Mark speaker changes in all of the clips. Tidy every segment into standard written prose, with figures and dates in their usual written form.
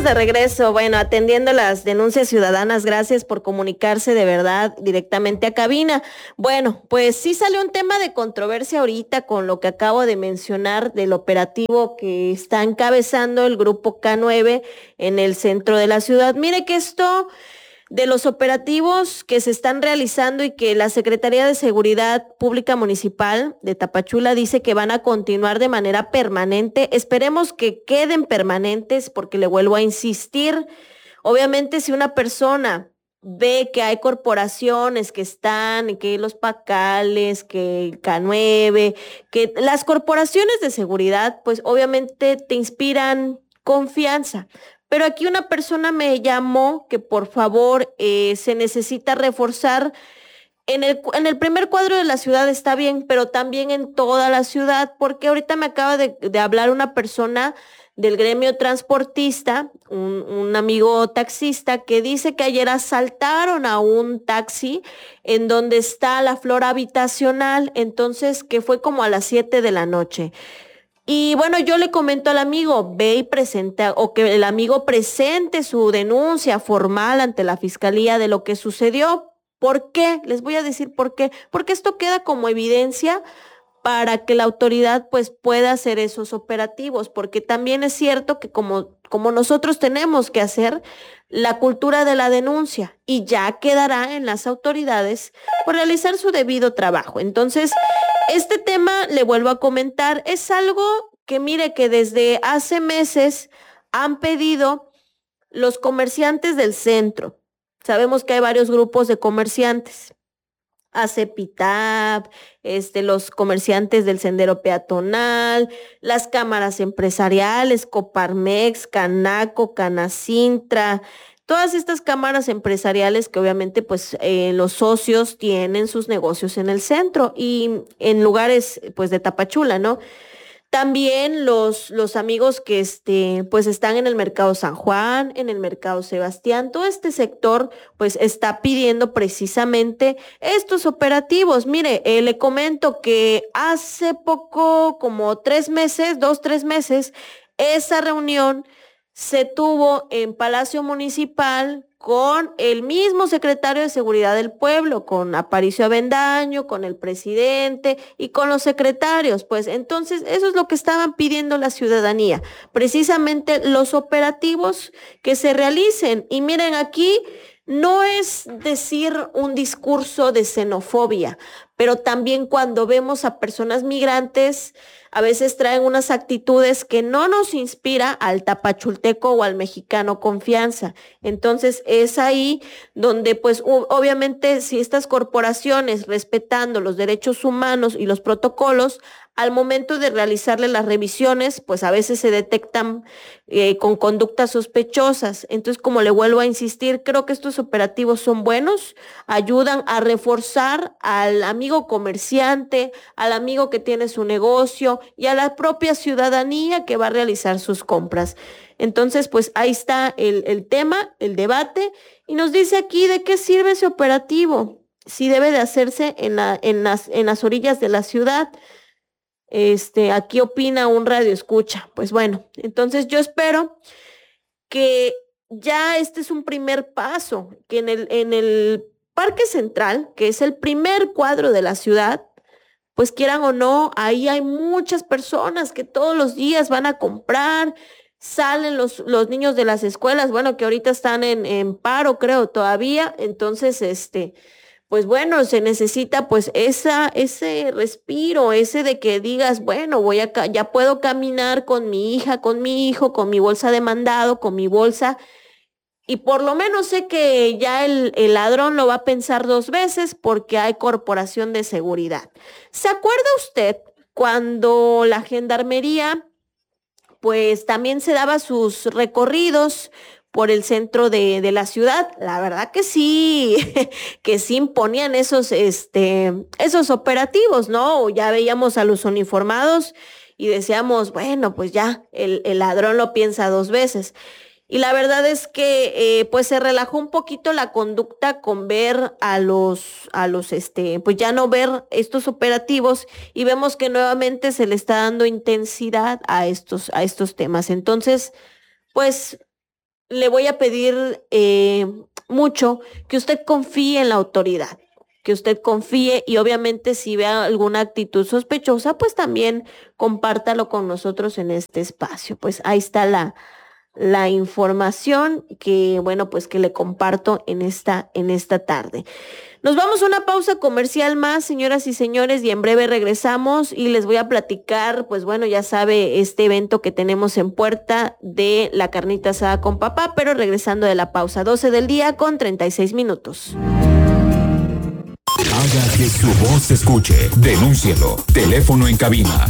Speaker 1: Estamos de regreso, bueno, atendiendo las denuncias ciudadanas. Gracias por comunicarse de verdad directamente a cabina. Bueno, pues sí salió un tema de controversia ahorita con lo que acabo de mencionar del operativo que está encabezando el grupo K9 en el centro de la ciudad. Mire que esto de los operativos que se están realizando y que la Secretaría de Seguridad Pública Municipal de Tapachula dice que van a continuar de manera permanente. Esperemos que queden permanentes porque le vuelvo a insistir. Obviamente, si una persona ve que hay corporaciones que están, que los Pacales, que el K9, que las corporaciones de seguridad, pues obviamente te inspiran confianza. Pero aquí una persona me llamó que por favor se necesita reforzar en el primer cuadro de la ciudad está bien, pero también en toda la ciudad, porque ahorita me acaba de hablar una persona del gremio transportista, un amigo taxista, que dice que ayer asaltaron a un taxi en donde está la flora habitacional, entonces que fue como a las 7 de la noche. Y bueno, yo le comento al amigo, ve y presenta, o que el amigo presente su denuncia formal ante la fiscalía de lo que sucedió. ¿Por qué? Les voy a decir por qué. Porque esto queda como evidencia para que la autoridad pues pueda hacer esos operativos, porque también es cierto que como nosotros tenemos que hacer la cultura de la denuncia y ya quedará en las autoridades por realizar su debido trabajo. Entonces, este tema, le vuelvo a comentar, es algo que mire que desde hace meses han pedido los comerciantes del centro. Sabemos que hay varios grupos de comerciantes. ACEPITAP, los comerciantes del sendero peatonal, las cámaras empresariales, Coparmex, Canaco, Canacintra, todas estas cámaras empresariales que obviamente pues los socios tienen sus negocios en el centro y en lugares pues de Tapachula, ¿no? También los amigos que pues están en el Mercado San Juan, en el Mercado Sebastián, todo este sector pues está pidiendo precisamente estos operativos. Mire, le comento que hace poco, como 3 meses, 2, 3 meses, esa reunión se tuvo en Palacio Municipal con el mismo secretario de Seguridad del Pueblo, con Aparicio Avendaño, con el presidente y con los secretarios. Pues entonces eso es lo que estaban pidiendo la ciudadanía, precisamente los operativos que se realicen. Y miren, aquí no es decir un discurso de xenofobia, pero también cuando vemos a personas migrantes, a veces traen unas actitudes que no nos inspira al tapachulteco o al mexicano confianza. Entonces es ahí donde pues obviamente si estas corporaciones respetando los derechos humanos y los protocolos, al momento de realizarle las revisiones, pues a veces se detectan con conductas sospechosas. Entonces, como le vuelvo a insistir, creo que estos operativos son buenos, ayudan a reforzar al amigo comerciante, al amigo que tiene su negocio y a la propia ciudadanía que va a realizar sus compras. Entonces, pues ahí está el tema, el debate, y nos dice aquí de qué sirve ese operativo, si debe de hacerse en las orillas de la ciudad. Aquí opina un radio escucha. Pues bueno, entonces yo espero que ya este es un primer paso, que en el Parque Central, que es el primer cuadro de la ciudad, pues quieran o no, ahí hay muchas personas que todos los días van a comprar, salen los niños de las escuelas, bueno, que ahorita están en paro, creo, todavía, entonces, pues bueno, se necesita pues ese respiro, ese de que digas, bueno, ya puedo caminar con mi hija, con mi hijo, con mi bolsa de mandado, con mi bolsa, y por lo menos sé que ya el ladrón lo va a pensar 2 veces porque hay corporación de seguridad. ¿Se acuerda usted cuando la gendarmería pues también se daba sus recorridos por el centro de la ciudad? La verdad que sí, que sí imponían esos operativos, ¿no? Ya veíamos a los uniformados y decíamos, bueno, pues ya, el ladrón lo piensa 2 veces. Y la verdad es que pues se relajó un poquito la conducta con ver pues ya no ver estos operativos y vemos que nuevamente se le está dando intensidad a estos temas. Entonces, pues le voy a pedir mucho que usted confíe en la autoridad, que usted confíe y obviamente si ve alguna actitud sospechosa, pues también compártalo con nosotros en este espacio. Pues ahí está la información que, bueno, pues que le comparto en esta tarde. Nos vamos a una pausa comercial más, señoras y señores, y en breve regresamos y les voy a platicar, pues bueno, ya sabe, este evento que tenemos en puerta de la carnita asada con papá, pero regresando de la pausa, 12 del día con 36 minutos.
Speaker 2: Haga que su voz se escuche. Denúncielo. Teléfono en cabina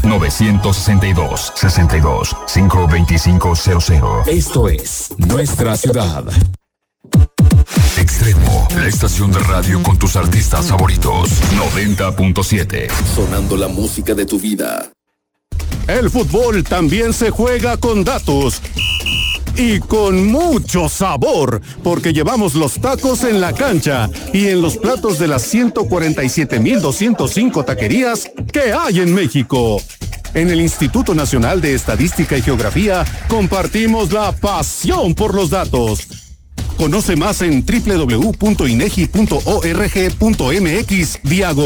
Speaker 2: 962-52500. Esto es Nuestra Ciudad. Extremo, la estación de radio con tus artistas favoritos. 90.7.
Speaker 3: Sonando la música de tu vida.
Speaker 4: El fútbol también se juega con datos. Y con mucho sabor, porque llevamos los tacos en la cancha y en los platos de las 147,205 taquerías que hay en México. En el Instituto Nacional de Estadística y Geografía compartimos la pasión por los datos. Conoce más en www.inegi.org.mx/.